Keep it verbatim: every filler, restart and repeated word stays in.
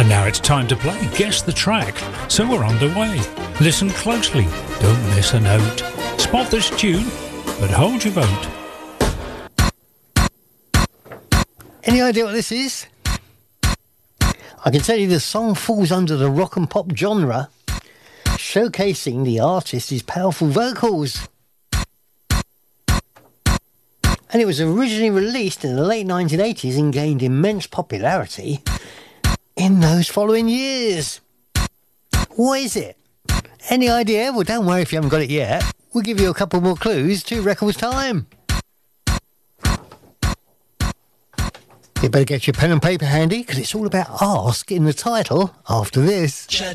And now it's time to play Guess the Track. So we're underway. Listen closely, don't miss a note. Spot this tune, but hold your vote. Any idea what this is? I can tell you the song falls under the rock and pop genre, showcasing the artist's powerful vocals. And it was originally released in the late nineteen eighties and gained immense popularity in those following years. What is it? Any idea? Well, don't worry if you haven't got it yet. We'll give you a couple more clues. Two records time. You better get your pen and paper handy, because it's all about Ask in the title after this.